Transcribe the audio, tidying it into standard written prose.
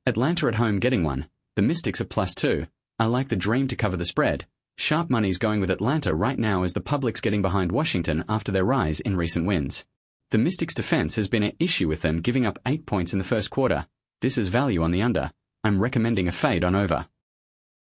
Atlanta at home getting one. The Mystics are +2. I like the Dream to cover the spread. Sharp money's going with Atlanta right now as the public's getting behind Washington after their rise in recent wins. The Mystics' defense has been an issue with them giving up 8 points in the first quarter. This is value on the under. I'm recommending a fade on over.